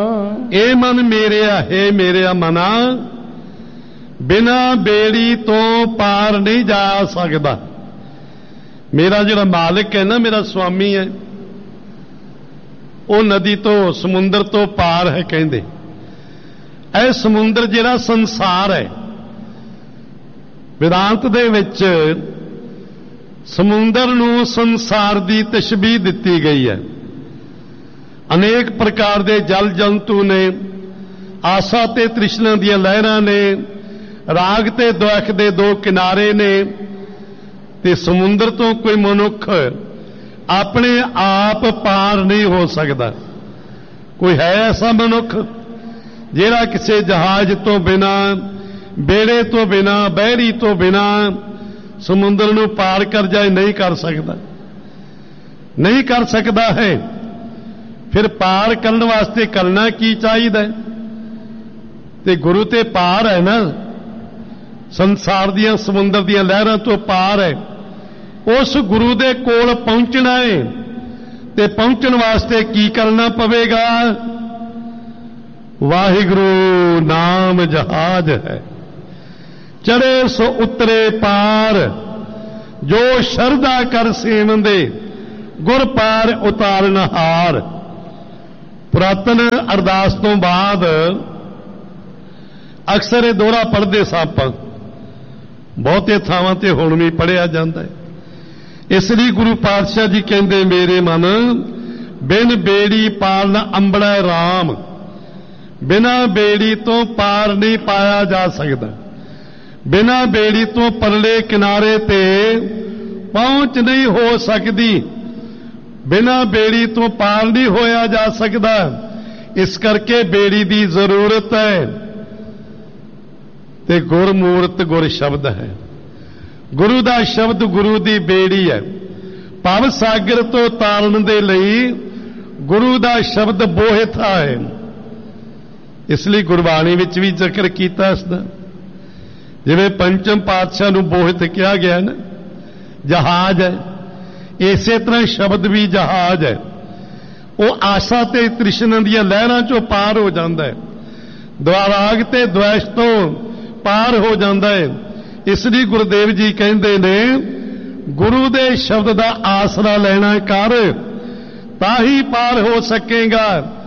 ਇਹ ਮਨ ਮੇਰਿਆ ਹੈ ਮੇਰਿਆ ਮਨਾ, ਬਿਨਾ ਬੇੜੀ ਤੋਂ ਪਾਰ ਨਹੀਂ ਜਾ ਸਕਦਾ। ਮੇਰਾ ਜਿਹੜਾ ਮਾਲਕ ਹੈ ਨਾ, ਮੇਰਾ ਸੁਆਮੀ ਹੈ, ਉਹ ਨਦੀ ਤੋਂ ਸਮੁੰਦਰ ਤੋਂ ਪਾਰ ਹੈ ਕਹਿੰਦੇ। ਇਹ ਸਮੁੰਦਰ ਜਿਹੜਾ ਸੰਸਾਰ ਹੈ, ਵਿਦਾਂਤ ਦੇ ਵਿੱਚ ਸਮੁੰਦਰ ਨੂੰ ਸੰਸਾਰ ਦੀ ਤਸ਼ਬੀਹ ਦਿੱਤੀ ਗਈ ਹੈ। ਅਨੇਕ ਪ੍ਰਕਾਰ ਦੇ ਜਲ ਜੰਤੂ ਨੇ, ਆਸਾ ਤੇ ਤ੍ਰਿਸ਼ਨਾ ਦੀਆਂ ਲਹਿਰਾਂ ਨੇ, ਰਾਗ ਤੇ ਦੁਆਖ ਦੇ ਦੋ ਕਿਨਾਰੇ ਨੇ, ਤੇ ਸਮੁੰਦਰ ਤੋਂ ਕੋਈ ਮਨੁੱਖ ਆਪਣੇ ਆਪ ਪਾਰ ਨਹੀਂ ਹੋ ਸਕਦਾ। ਕੋਈ ਹੈ ਐਸਾ ਮਨੁੱਖ ਜਿਹੜਾ ਕਿਸੇ ਜਹਾਜ਼ ਤੋਂ ਬਿਨਾ, ਬੇੜੇ ਤੋਂ ਬਿਨਾ, ਬਹਿਰੀ ਤੋਂ ਬਿਨਾ ਸਮੁੰਦਰ ਨੂੰ ਪਾਰ ਕਰ ਜਾਏ? ਨਹੀਂ ਕਰ ਸਕਦਾ, ਨਹੀਂ ਕਰ ਸਕਦਾ ਹੈ। ਫਿਰ ਪਾਰ ਕਰਨ ਵਾਸਤੇ ਕਰਨਾ ਕੀ ਚਾਹੀਦਾ? ਤੇ ਗੁਰੂ ਤੇ ਪਾਰ ਹੈ ਨਾ, ਸੰਸਾਰ ਦੀਆਂ ਸਮੁੰਦਰ ਦੀਆਂ ਲਹਿਰਾਂ ਤੋਂ ਪਾਰ ਹੈ। ਉਸ ਗੁਰੂ ਦੇ ਕੋਲ ਪਹੁੰਚਣਾ ਹੈ, ਤੇ ਪਹੁੰਚਣ ਵਾਸਤੇ ਕੀ ਕਰਨਾ ਪਵੇਗਾ? ਵਾਹਿਗੁਰੂ ਨਾਮ ਜਹਾਜ਼ ਹੈ, ਚੜੇ ਸੋ ਉਤਰੇ ਪਾਰ, ਜੋ ਸ਼ਰਧਾ ਕਰ ਸੇਵੰਦੇ, ਗੁਰ ਪਾਰ ਉਤਾਰਨ ਹਾਰ। ਪੁਰਾਤਨ ਅਰਦਾਸ ਤੋਂ ਬਾਅਦ ਅਕਸਰ ਇਹ ਦੋਹਰਾ ਪੜ੍ਹਦੇ ਸਾਂ ਆਪਾਂ, ਬਹੁਤੇ ਥਾਵਾਂ ਤੇ ਹੁਣ ਵੀ ਪੜ੍ਹਿਆ ਜਾਂਦਾ ਹੈ। ਇਸ ਲਈ ਗੁਰੂ ਪਾਤਸ਼ਾਹ ਜੀ ਕਹਿੰਦੇ, ਮੇਰੇ ਮਨ ਬਿਨ ਬੇੜੀ ਪਾਰ ਨਾ ਅੰਬੜੈ ਰਾਮ, ਬਿਨਾ ਬੇੜੀ ਤੋਂ ਪਾਰ ਨਹੀਂ ਪਾਇਆ ਜਾ ਸਕਦਾ। ਬਿਨਾ ਬੇੜੀ ਤੋਂ ਪਰਲੇ ਕਿਨਾਰੇ ਤੇ ਪਹੁੰਚ ਨਹੀਂ ਹੋ ਸਕਦੀ, ਬਿਨਾ ਬੇੜੀ ਤੋਂ ਪਾਰ ਨਹੀਂ ਹੋਇਆ ਜਾ ਸਕਦਾ। ਇਸ ਕਰਕੇ ਬੇੜੀ ਦੀ ਜ਼ਰੂਰਤ ਹੈ, ਤੇ ਗੁਰਮੂਰਤ ਗੁਰ ਸ਼ਬਦ ਹੈ। ਗੁਰੂ ਦਾ ਸ਼ਬਦ ਗੁਰੂ ਦੀ ਬੇੜੀ ਹੈ। ਭਵ ਸਾਗਰ ਤੋਂ ਤਾਰਨ ਦੇ ਲਈ ਗੁਰੂ ਦਾ ਸ਼ਬਦ ਬੋਹਿਥਾ ਹੈ। ਇਸ ਲਈ ਗੁਰਬਾਣੀ ਵਿੱਚ ਵੀ ਜ਼ਿਕਰ ਕੀਤਾ ਇਸ ਦਾ। ਜਿਵੇਂ ਪੰਚਮ ਪਾਤਸ਼ਾਹ ਨੂੰ ਬੋਹਿਤ ਕਿਹਾ ਗਿਆ ਨਾ, ਜਹਾਜ਼ ਹੈ, ਇਸੇ ਤਰ੍ਹਾਂ ਸ਼ਬਦ ਵੀ ਜਹਾਜ਼ ਹੈ। ਉਹ ਆਸਾ ਤੇ ਤ੍ਰਿਸ਼ਨਾ ਦੀਆਂ ਲਹਿਰਾਂ ਚੋਂ ਪਾਰ ਹੋ ਜਾਂਦਾ ਹੈ, ਦੁਆਰਾਗ ਤੇ ਦ્વੈਸ਼ ਤੋਂ ਪਾਰ ਹੋ ਜਾਂਦਾ ਹੈ। ਇਸ ਲਈ ਗੁਰਦੇਵ ਜੀ ਕਹਿੰਦੇ ਨੇ, ਗੁਰੂ ਦੇ ਸ਼ਬਦ ਦਾ ਆਸਰਾ ਲੈਣਾ ਕਰ, ਤਾਂ ਹੀ ਪਾਰ ਹੋ ਸਕੇਗਾ।